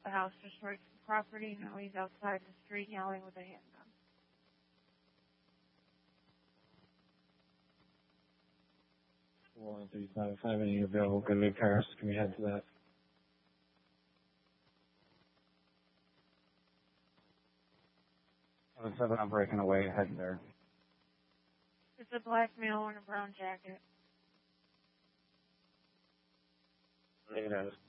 the house, destroyed some property. Now he's outside the street yelling with a handgun. Well, 35, if I have any available good repairs, can we head to that? I was 7, I'm breaking away, heading there. It's a black male in a brown jacket. Negative.